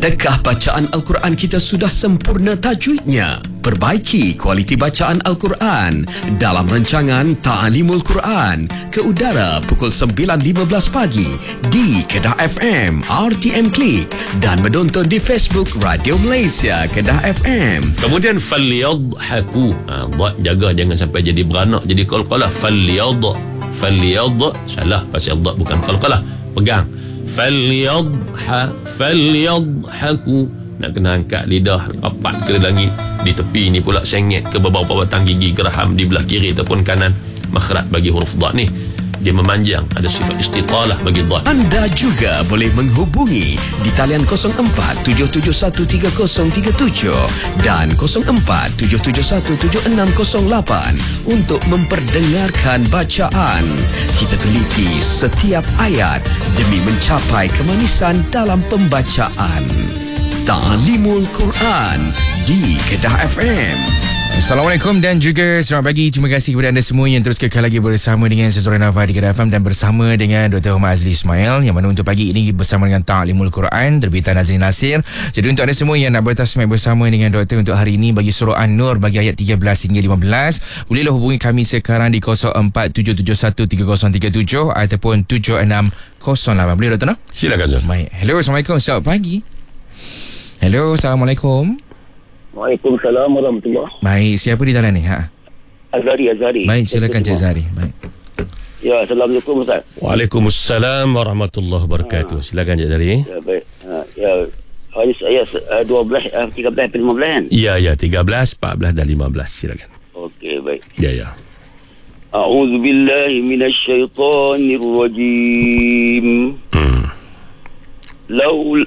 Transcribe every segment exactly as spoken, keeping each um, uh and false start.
Adakah bacaan Al-Quran kita sudah sempurna tajwidnya? Perbaiki kualiti bacaan Al-Quran dalam rancangan Ta'alimul Quran ke udara pukul sembilan lima belas pagi di Kedah F M, R T M Klik dan menonton di Facebook Radio Malaysia Kedah F M. Kemudian falyadhaku. Ha, jaga jangan sampai jadi beranak, jadi qalqalah. Falyad falyad salah pasal dha bukan qalqalah. Pegang. Falyadha falyadhaku. Nak kena angkat lidah rapat ke langit. Di tepi ni pula sengit ke beberapa batang gigi geraham di belah kiri ataupun kanan. Makhraj bagi huruf dha ni dia memanjang, ada sifat istitalah bagi dha. Anda juga boleh menghubungi di talian kosong empat tujuh tujuh satu tiga kosong tiga tujuh dan kosong empat tujuh tujuh satu tujuh enam kosong lapan untuk memperdengarkan bacaan. Kita teliti setiap ayat demi mencapai kemanisan dalam pembacaan. Ta'alimul Quran di Kedah F M. Assalamualaikum dan juga selamat pagi. Terima kasih kepada anda semua yang terus kekal lagi bersama dengan Sesuara Nafas di Kedah F M dan bersama dengan Doktor Muhammad Azli Ismail, yang mana untuk pagi ini bersama dengan Ta'alimul Quran terbitan Nazrin Nasir. Jadi untuk anda semua yang nak bertasmik bersama dengan Doktor untuk hari ini bagi surah An-Nur bagi ayat tiga belas hingga lima belas, bolehlah hubungi kami sekarang di kosong empat tujuh tujuh satu tiga kosong tiga tujuh ataupun tujuh enam kosong lapan. Boleh Doktor? No? Silakan Zul. Baik. Hello, Assalamualaikum. Selamat pagi. Hello, Assalamualaikum. Waalaikumsalam warahmatullahi. Baik, siapa di dalam ni? Ha? Azhari, Azhari. Baik, silakan Cik Azhari. Baik. Ya, Assalamualaikum Ustaz. Waalaikumsalam warahmatullahi wabarakatuh. Ha. Silakan Cik Azhari. Ya, baik. Ha, ya, hadis ayat dua belas, tiga belas, lima belas kan? Ya, ya, tiga belas, empat belas dan lima belas. Silakan. Okey, baik. Ya, ya. A'udzu billahi minasyaitonir rajim. Hmm. Laul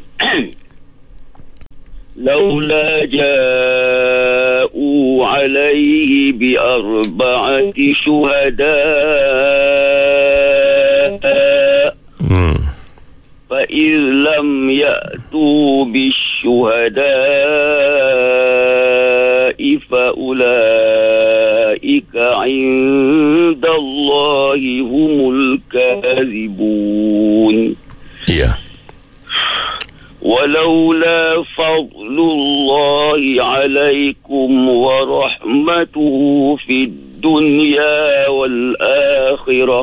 لولا جاءوا عليه بأربعة شهداء فإذ لم يأتوا بالشهداء فأولئك عند الله هم الكاذبون. Yeah. ولولا فضل الله عليكم ورحمته في الدنيا والآخرة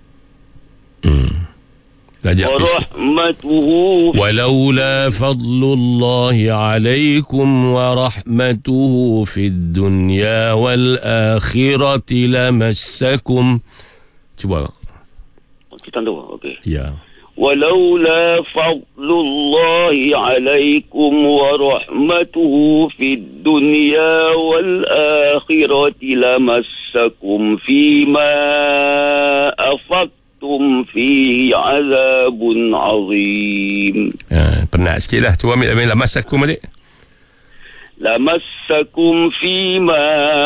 ورحمته ولولا فضل الله عليكم ورحمته في الدنيا والآخرة لمسكم. Cuba. Kita tahu, okey. Ya. ولولا فضل الله عليكم ورحمته في الدنيا والآخرة لمسكم فيما أفضتم فيه عذاب عظيم. Ha, penat sikit lah. Cuba ambil, ambil lamasakum adik. لمسكم فيما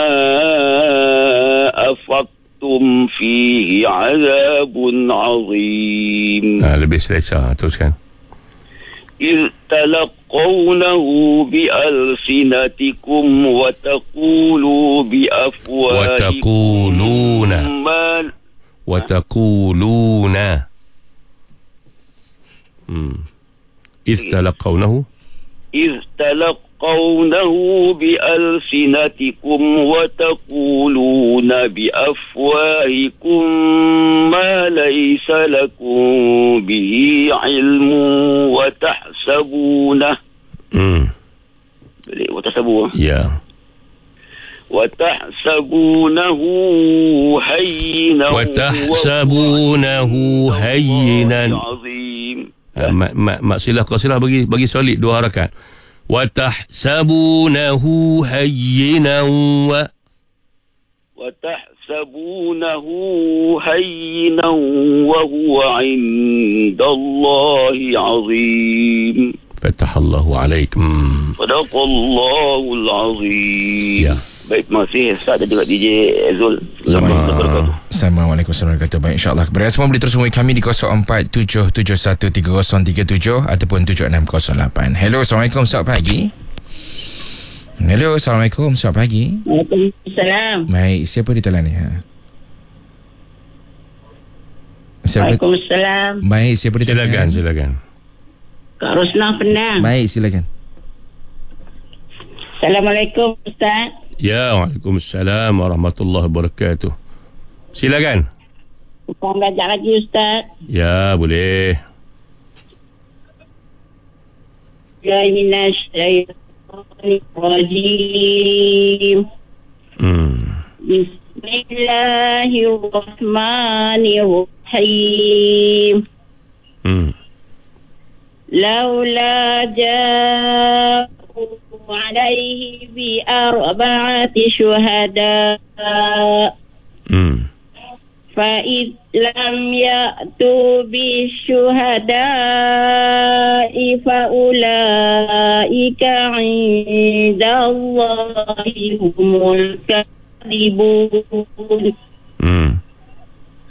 أفضتم فيه عذاب عظيم. Ha, lebih selesa. Teruskan. إذ تلقونه بألسنتكم وتقولوا بأفواهكم وتقولون ما وتقولون hmm. إذ تلقونه إذ تلقونه بألسنتكم وتقولون بأفواهكم ما ليس لكم به علم وتحسبونه hmm. وتحسبونه Ya. وتحسبونه هينا وتحسبونه هينا عظيم. Ha, mak, mak, mak silah qasilah bagi bagi solid dua harakat. Wa tahsabunahu hayyinan wa wa tahsabunahu hayyinan wa huwa 'indallahi 'azim. Fatahallahu alaikum. Sadaqallahul 'azim. Ya. Baik, terima kasih Ustaz dan juga D J Zul. Assalamualaikum warahmatullahi wabarakatuh. Baik, insyaAllah kepada semua boleh terus hubungi kami di kosong empat tujuh tujuh satu tiga kosong tiga tujuh ataupun tujuh enam kosong lapan. Hello, Assalamualaikum, selamat pagi. Hello, Assalamualaikum, selamat pagi. Waalaikumsalam. Baik, siapa di telan ni? Ha? Siapa? Waalaikumsalam. Baik, siapa di telan? Silakan, silakan. Kak Rosnah Penang. Baik, silakan. Assalamualaikum Ustaz. Ya, Waalaikumsalam warahmatullahi wabarakatuh. Silakan. Bukan belajar lagi Ustaz. Ya, boleh. Bismillahirrahmanirrahim. Hmm. Bismillahirrahmanirrahim. Hmm. Laula ja'u alaihi bi arba'ati syuhada. Hmm. فإذ لم يأتوا بالشهداء فأولئك عند الله هم الكاذبون. Hmm.